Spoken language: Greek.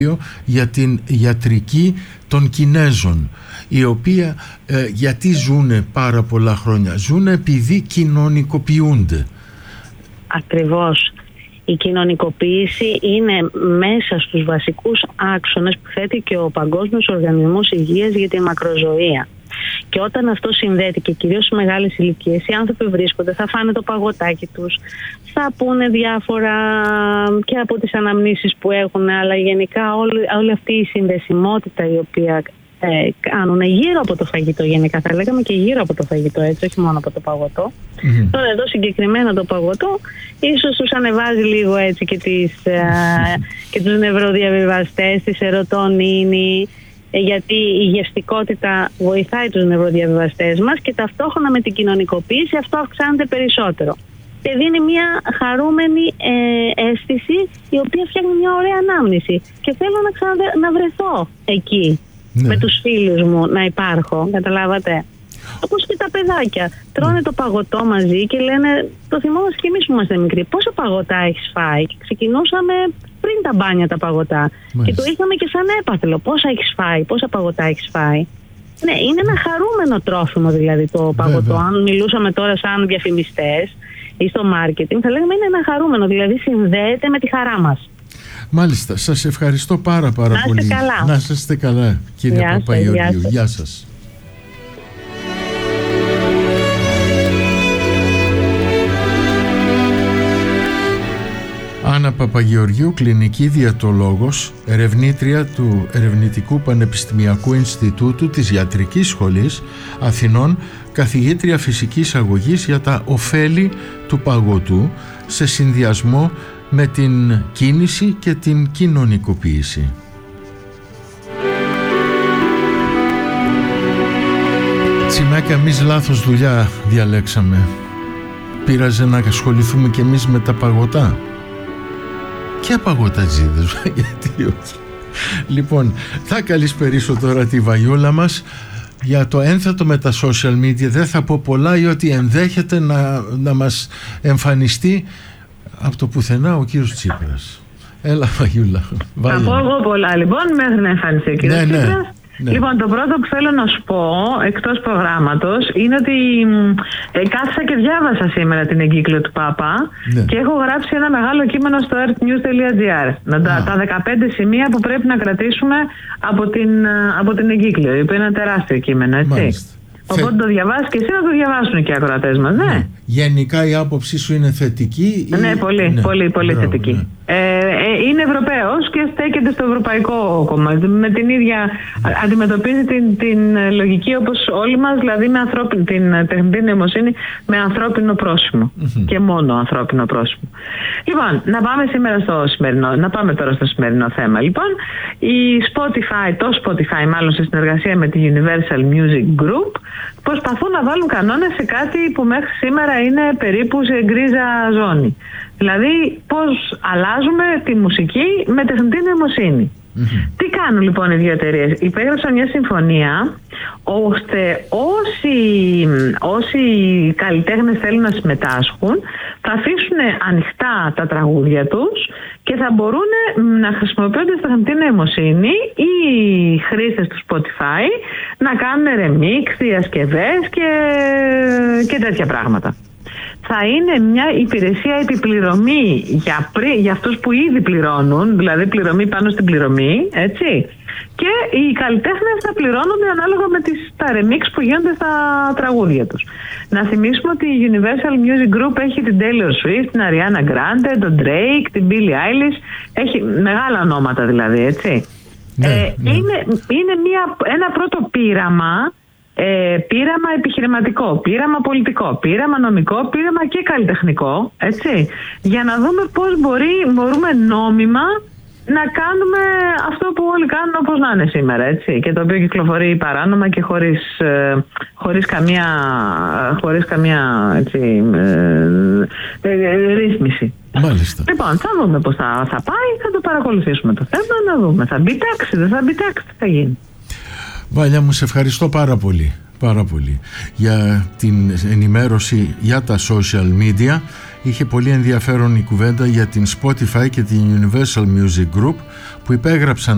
για την ιατρική των Κινέζων, η οποία γιατί ζουνε πάρα πολλά χρόνια? Ζουνε επειδή κοινωνικοποιούνται. Ακριβώς. Η κοινωνικοποίηση είναι μέσα στους βασικούς άξονες που θέτει και ο Παγκόσμιος Οργανισμός Υγείας για τη μακροζωία. Και όταν αυτό συνδέεται, και κυρίως σε μεγάλες ηλικίες, οι άνθρωποι βρίσκονται, θα φάνε το παγωτάκι τους, θα πούνε διάφορα και από τις αναμνήσεις που έχουν, αλλά γενικά όλη αυτή η συνδεσιμότητα η οποία κάνουν γύρω από το φαγητό, γενικά θα λέγαμε και γύρω από το φαγητό, έτσι, όχι μόνο από το παγωτό. Τώρα εδώ συγκεκριμένα το παγωτό ίσως τους ανεβάζει λίγο έτσι και τους νευροδιαβιβαστές, τη σερωτονίνη, γιατί η γευστικότητα βοηθάει τους νευροδιαβιβαστές μας και ταυτόχρονα με την κοινωνικοποίηση αυτό αυξάνεται περισσότερο. Και δίνει μια χαρούμενη αίσθηση η οποία φτιάχνει μια ωραία ανάμνηση. Και θέλω να βρεθώ εκεί, με τους φίλους μου, να υπάρχω, καταλάβατε. Όπως και τα παιδάκια. Τρώνε το παγωτό μαζί και λένε, το θυμόμαστε και εμείς που είμαστε μικροί, πόσα παγωτά έχεις φάει? Και ξεκινούσαμε πριν τα μπάνια τα παγωτά. Και το είχαμε και σαν έπαθλο. Πόσα έχεις φάει, πόσα παγωτά έχεις φάει? Ναι, είναι ένα χαρούμενο τρόφιμο δηλαδή το παγωτό. Αν μιλούσαμε τώρα σαν διαφημιστές ή στο μάρκετινγκ, θα λέγαμε είναι ένα χαρούμενο, δηλαδή συνδέεται με τη χαρά μας. Μάλιστα, σας ευχαριστώ πάρα πολύ. Να είστε καλά, κύριε Παπαγεωργίου. Γεια σας. Άννα Παπαγεωργίου, κλινική διαιτολόγος, ερευνήτρια του Ερευνητικού Πανεπιστημιακού Ινστιτούτου της Ιατρικής Σχολής Αθηνών, καθηγήτρια φυσικής αγωγής για τα ωφέλη του παγωτού σε συνδυασμό με την κίνηση και την κοινωνικοποίηση. Τσιμάκα, εμείς λάθος δουλειά διαλέξαμε. Πήραζε να ασχοληθούμε κι εμείς με τα παγωτά. Και παγωτατζίδες, γιατί όχι. Λοιπόν, θα καλησπερίσω τώρα τη Βαγιούλα μας για το ένθετο με τα social media. Δεν θα πω πολλά, γιατί ενδέχεται να μας εμφανιστεί από το πουθενά ο κύριος Τσίπρας. Έλα, Βαγιούλα. Θα πω εγώ πολλά λοιπόν μέχρι να εμφανιστεί ο κύριος Τσίπρας. Ναι. Λοιπόν, το πρώτο που θέλω να σου πω, εκτός προγράμματος, είναι ότι κάθισα και διάβασα σήμερα την εγκύκλιο του Πάπα και έχω γράψει ένα μεγάλο κείμενο στο earthnews.gr. Τα 15 σημεία που πρέπει να κρατήσουμε από την εγκύκλιο, η οποία είναι ένα τεράστιο κείμενο, έτσι. Μάλιστα. Οπότε το διαβάσεις και εσύ να το διαβάσουν και οι ακροατές μας, ναι. Γενικά η άποψή σου είναι θετική? Ναι, πολύ θετική. Ναι. Είναι Ευρωπαίος και στέκεται στο ευρωπαϊκό κομμάτι. Με την ίδια αντιμετωπίζει την λογική όπως όλοι μας, δηλαδή με την τεχνητή νοημοσύνη με ανθρώπινο πρόσημο και μόνο ανθρώπινο πρόσημο. Λοιπόν, να πάμε τώρα στο σημερινό θέμα. Λοιπόν, το Spotify μάλλον σε συνεργασία με τη Universal Music Group προσπαθούν να βάλουν κανόνες σε κάτι που μέχρι σήμερα είναι περίπου σε γκρίζα ζώνη. Δηλαδή πώς αλλάζουμε τη μουσική με τεχνητή νοημοσύνη. Τι κάνουν λοιπόν οι δύο εταιρείες? Υπέγραψαν μια συμφωνία ώστε όσοι καλλιτέχνες θέλουν να συμμετάσχουν θα αφήσουν ανοιχτά τα τραγούδια τους και θα μπορούν να χρησιμοποιούνται στη τεχνητή νοημοσύνη οι χρήστες του Spotify να κάνουν remix, διασκευές και τέτοια πράγματα. Θα είναι μια υπηρεσία επιπληρωμή για αυτούς που ήδη πληρώνουν, δηλαδή πληρωμή πάνω στην πληρωμή, έτσι. Και οι καλλιτέχνες θα πληρώνονται ανάλογα με τα remix που γίνονται στα τραγούδια τους. Να θυμίσουμε ότι η Universal Music Group έχει την Taylor Swift, την Ariana Grande, τον Drake, την Billie Eilish, έχει μεγάλα ονόματα δηλαδή, έτσι. Είναι ένα πρώτο πείραμα επιχειρηματικό, πείραμα πολιτικό, πείραμα νομικό, πείραμα και καλλιτεχνικό, έτσι, για να δούμε πώς μπορούμε νόμιμα να κάνουμε αυτό που όλοι κάνουν όπως να είναι σήμερα, έτσι, και το οποίο κυκλοφορεί παράνομα και χωρίς καμία έτσι, ρύθμιση. Μάλιστα. Λοιπόν, θα δούμε πώς θα πάει, θα το παρακολουθήσουμε το θέμα, να δούμε. Θα μπει τάξη, δεν θα μπει τάξη, τι θα γίνει. Βάλια μου, σε ευχαριστώ πάρα πολύ για την ενημέρωση για τα social media. Είχε πολύ ενδιαφέρον η κουβέντα για την Spotify και την Universal Music Group που υπέγραψαν